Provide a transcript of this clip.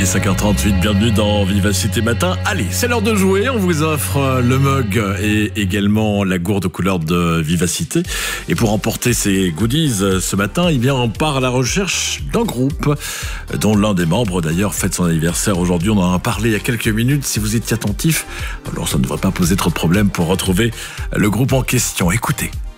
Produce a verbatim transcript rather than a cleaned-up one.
Il est cinq heures trente-huit, bienvenue dans Vivacité Matin. Allez, c'est l'heure de jouer. On vous offre le mug et également la gourde couleur de Vivacité. Et pour emporter ces goodies ce matin, eh bien, on part à la recherche d'un groupe dont l'un des membres d'ailleurs fête son anniversaire aujourd'hui. On en a parlé il y a quelques minutes. Si vous étiez attentif, alors ça ne devrait pas poser trop de problèmes pour retrouver le groupe en question. Écoutez.